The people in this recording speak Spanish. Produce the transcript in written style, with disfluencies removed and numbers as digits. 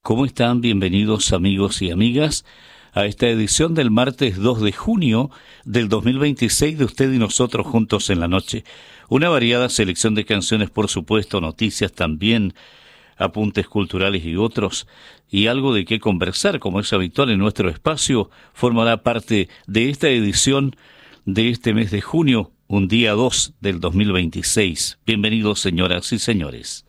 ¿Cómo están? Bienvenidos amigos y amigas a esta edición del martes 2 de junio del 2026 de Usted y Nosotros Juntos en la Noche. Una variada selección de canciones, por supuesto, noticias también, apuntes culturales y otros, y algo de qué conversar, como es habitual en nuestro espacio, formará parte de esta edición de este mes de junio, un día 2 del 2026. Bienvenidos, señoras y señores.